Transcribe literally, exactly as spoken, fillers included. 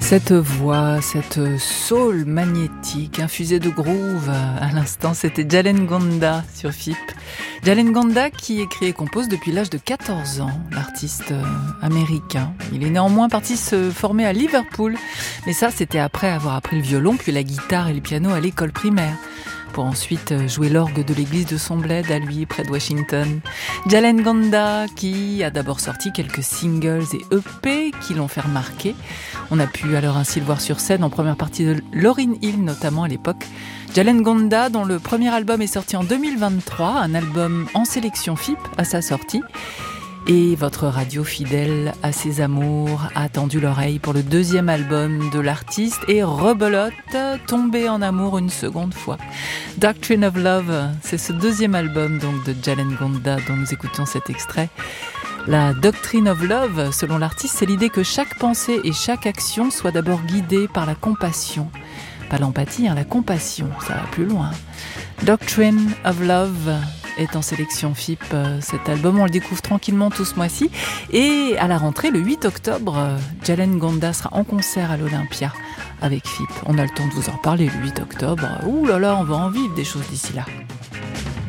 Cette voix, cette soul magnétique, infusée de groove, à l'instant, c'était Jalen Ngonda sur F I P. Jalen Ngonda qui écrit et compose depuis l'âge de quatorze ans, l'artiste américain. Il est néanmoins parti se former à Liverpool, mais ça c'était après avoir appris le violon, puis la guitare et le piano à l'école primaire, pour ensuite jouer l'orgue de l'église de son bled à lui, près de Washington. Jalen Ngonda, qui a d'abord sorti quelques singles et E P qui l'ont fait remarquer. On a pu alors ainsi le voir sur scène en première partie de Lauryn Hill, notamment à l'époque. Jalen Ngonda, dont le premier album est sorti en deux mille vingt-trois, un album en sélection F I P à sa sortie. Et votre radio fidèle à ses amours a tendu l'oreille pour le deuxième album de l'artiste et rebelote, tombé en amour une seconde fois. Doctrine of Love, c'est ce deuxième album donc de Jalen Ngonda dont nous écoutons cet extrait. La Doctrine of Love, selon l'artiste, c'est l'idée que chaque pensée et chaque action soit d'abord guidée par la compassion. Pas l'empathie, hein, la compassion, ça va plus loin. Doctrine of Love est en sélection F I P. Cet album, on le découvre tranquillement tout ce mois-ci. Et à la rentrée, le huit octobre, Jalen Ngonda sera en concert à l'Olympia avec F I P. On a le temps de vous en reparler le huit octobre. Ouh là là, on va en vivre des choses d'ici là.